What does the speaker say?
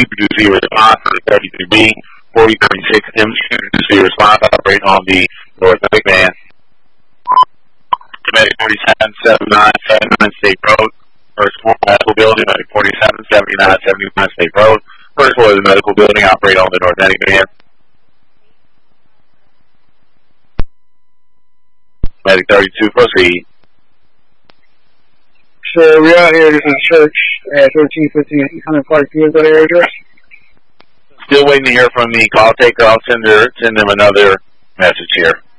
produce a response to the 33B, 4036 M, produce a response, operate on the North Medic van. Medic 477979 State Road, first floor medical building, Medic 477979 State Road, first floor of the medical building, operate on the North Medic van. Medic 32, proceed. Sure, we're out here. This is Church at 1315 Hunter Park Field. What area address? Still waiting to hear from the call taker. I'll send them another message here.